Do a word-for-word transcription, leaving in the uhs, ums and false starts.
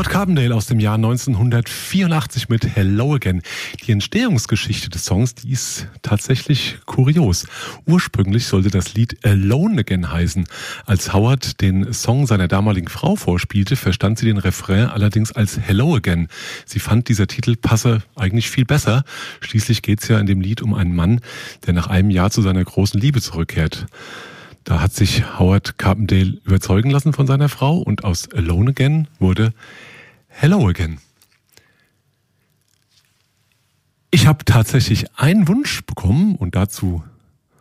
Howard Carpendale aus dem Jahr neunzehnhundertvierundachtzig mit Hello Again. Die Entstehungsgeschichte des Songs, die ist tatsächlich kurios. Ursprünglich sollte das Lied Alone Again heißen. Als Howard den Song seiner damaligen Frau vorspielte, verstand sie den Refrain allerdings als Hello Again. Sie fand, dieser Titel passe eigentlich viel besser. Schließlich geht es ja in dem Lied um einen Mann, der nach einem Jahr zu seiner großen Liebe zurückkehrt. Da hat sich Howard Carpendale überzeugen lassen von seiner Frau und aus Alone Again wurde Hello Again. Ich habe tatsächlich einen Wunsch bekommen und dazu